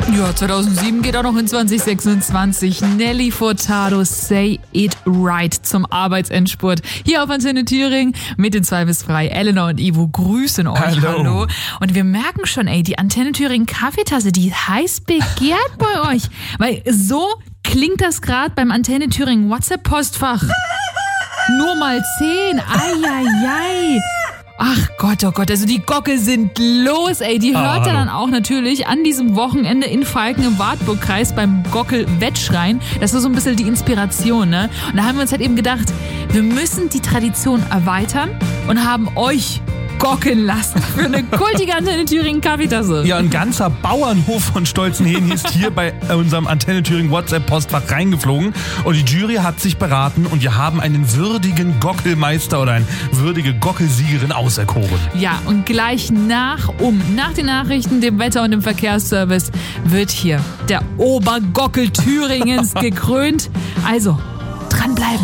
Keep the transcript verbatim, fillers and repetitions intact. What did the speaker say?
Ja, zweitausendsieben geht auch noch in zwanzig sechsundzwanzig. Nelly Furtado, Say It Right zum Arbeitsendspurt. Hier auf Antenne Thüringen mit den Zweifelsfrei. Elena und Ivo grüßen euch. Hallo. Hallo. Und wir merken schon, ey, die Antenne Thüringen Kaffeetasse, die ist heiß begehrt bei euch. Weil so klingt das gerade beim Antenne Thüringen WhatsApp-Postfach. Nur mal zehn. Eieiei. Ach Gott, oh Gott, also die Gockel sind los, ey. Die hört Ah, ihr dann auch natürlich an diesem Wochenende in Falken im Wartburgkreis beim Gockel-Wettschrein. Das ist so ein bisschen die Inspiration, ne? Und da haben wir uns halt eben gedacht, wir müssen die Tradition erweitern und haben euch gockeln lassen für eine kultige Antenne Thüringen Kaffeetasse. Ja, ein ganzer Bauernhof von stolzen Hähnen ist hier bei unserem Antenne Thüringen WhatsApp-Postfach reingeflogen und die Jury hat sich beraten und wir haben einen würdigen Gockelmeister oder eine würdige Gockelsiegerin auserkoren. Ja, und gleich nach um, nach den Nachrichten, dem Wetter und dem Verkehrsservice wird hier der Obergockel Thüringens gekrönt. Also, dranbleiben.